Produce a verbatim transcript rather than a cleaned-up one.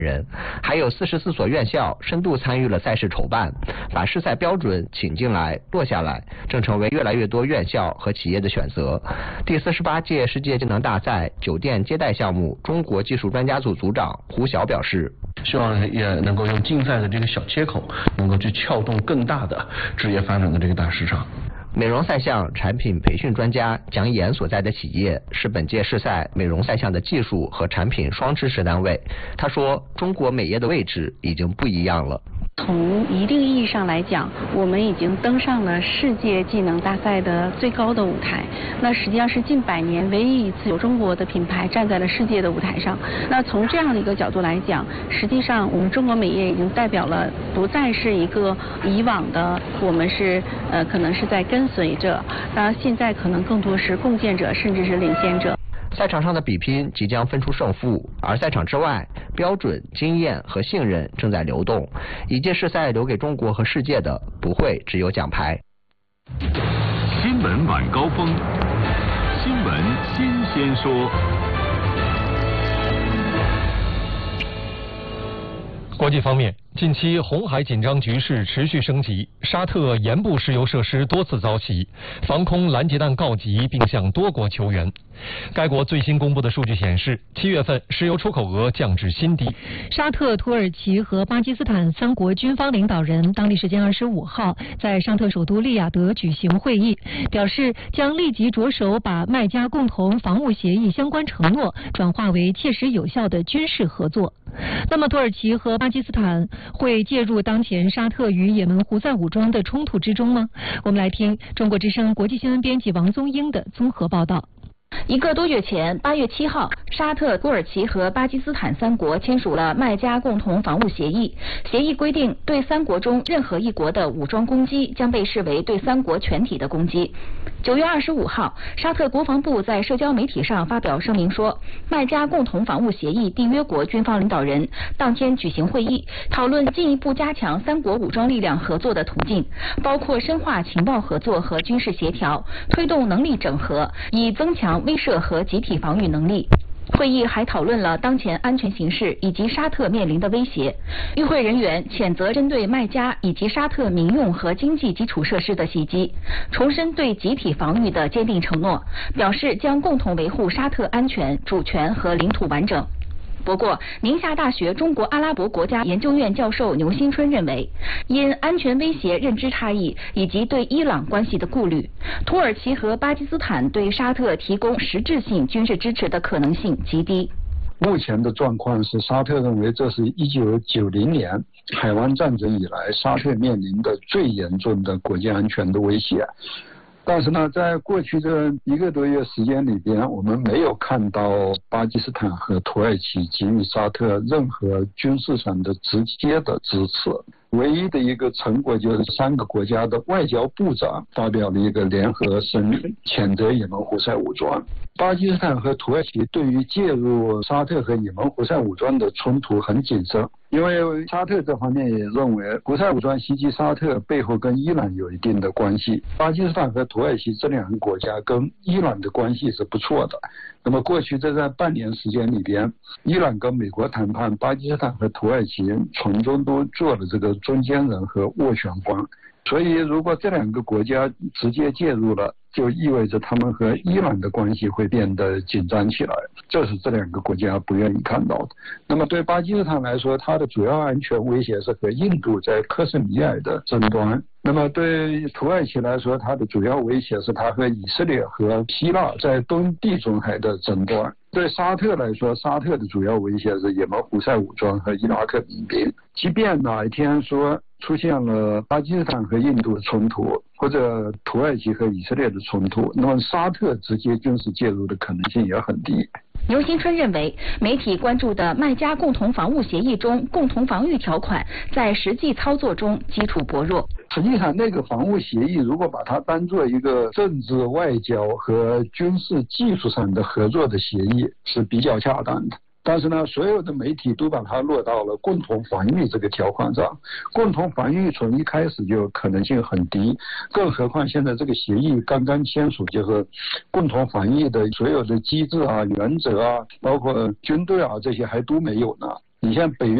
人，还有四十四所院校深度参与了赛事筹办，把试赛标准请进来落下来，正成为越来越多院校和企业的选择。第四十八届世界技能大赛酒店接待项目中国技术专家组组长胡晓表示， 希望也能够用竞赛的这个小切口，能够去撬动更大的职业发展的这个大市场。 美容赛项产品培训专家蒋岩所在的企业是本届试赛美容赛项的技术和产品双支持单位。他说，中国美业的位置已经不一样了。 从一定意义上来讲，我们已经登上了世界技能大赛的最高的舞台。那实际上是近百年唯一一次有中国的品牌站在了世界的舞台上。那从这样的一个角度来讲，实际上我们中国美业已经代表了不再是一个以往的我们是呃可能是在跟随着，当然现在可能更多是共建者，甚至是领先者。 赛场上的比拼即将分出胜负，而赛场之外，标准、经验和信任正在流动。一届世赛留给中国和世界的不会只有奖牌。 新闻晚高峰，新闻新鲜说。 国际方面，近期红海紧张局势持续升级，沙特盐部石油设施多次遭袭，防空拦截弹告急，并向多国求援。该国最新公布的数据显示，七月份石油出口额降至新低。 沙特、土耳其和巴基斯坦三国军方领导人当地时间二十五号在沙特首都利雅得举行会议，表示将立即着手把麦加共同防务协议相关承诺转化为切实有效的军事合作。那么，土耳其和巴基斯坦会介入当前沙特与也门胡塞武装的冲突之中吗？我们来听中国之声国际新闻编辑王宗英的综合报道。 一个多月前，八月七号，沙特、土耳其和巴基斯坦三国签署了麦加共同防务协议。协议规定，对三国中任何一国的武装攻击将被视为对三国全体的攻击。九月二十五号，沙特国防部在社交媒体上发表声明说，麦加共同防务协议缔约国军方领导人当天举行会议，讨论进一步加强三国武装力量合作的途径，包括深化情报合作和军事协调，推动能力整合，以增强威慑和集体防御能力。会议还讨论了当前安全形势以及沙特面临的威胁。与会人员谴责针对麦加以及沙特民用和经济基础设施的袭击，重申对集体防御的坚定承诺，表示将共同维护沙特安全、主权和领土完整。不过，宁夏大学中国阿拉伯国家研究院教授牛新春认为，因安全威胁认知差异以及对伊朗关系的顾虑，土耳其和巴基斯坦对沙特提供实质性军事支持的可能性极低。 目前的状况是，沙特认为这是一九九零年海湾战争以来沙特面临的最严重的国际安全的威胁。但是呢，在过去这一个多月时间里边，我们没有看到巴基斯坦和土耳其给予沙特任何军事上的直接的支持。唯一的一个成果就是三个国家的外交部长发表了一个联合声明，谴责也门胡塞武装。巴基斯坦和土耳其对于介入沙特和也门胡塞武装的冲突很谨慎，因为沙特这方面也认为胡塞武装袭击沙特背后跟伊朗有一定的关系。巴基斯坦和土耳其这两个国家跟伊朗的关系是不错的。那么过去这在半年时间里边，伊朗跟美国谈判，巴基斯坦和土耳其从中都做了这个中间人和斡旋官。所以如果这两个国家直接介入了，就意味着他们和伊朗的关系会变得紧张起来，这是这两个国家不愿意看到的。那么对巴基斯坦来说，它的主要安全威胁是和印度在克什米尔的争端。那么对土耳其来说，它的主要威胁是它和以色列和希腊在东地中海的争端。对沙特来说，沙特的主要威胁是也门胡塞武装和伊拉克民兵。即便哪一天说出现了巴基斯坦和印度的冲突，或者土耳其和以色列的冲突，那么沙特直接军事介入的可能性也很低。 牛新春认为，媒体关注的麦加共同防务协议中共同防御条款在实际操作中基础薄弱。 实际上，那个防务协议如果把它当做一个政治、外交和军事技术上的合作的协议是比较恰当的。但是呢，所有的媒体都把它落到了共同防御这个条款上。共同防御从一开始就可能性很低，更何况现在这个协议刚刚签署，就是共同防御的所有的机制啊、原则啊，包括军队啊这些还都没有呢。 你像北约。